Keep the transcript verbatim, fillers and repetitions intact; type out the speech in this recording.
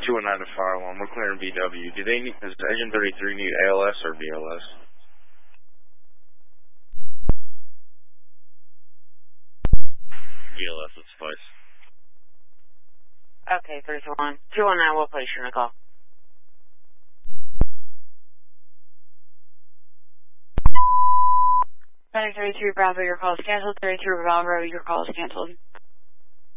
two one nine to fire alarm. We're clearing V W. Do they need, does Engine thirty-three need A L S or B L S? B L S would suffice. Okay, three two one. two one nine will place you in a call. thirty-three Bravo, your call is canceled. thirty-three Bravo, your call is canceled.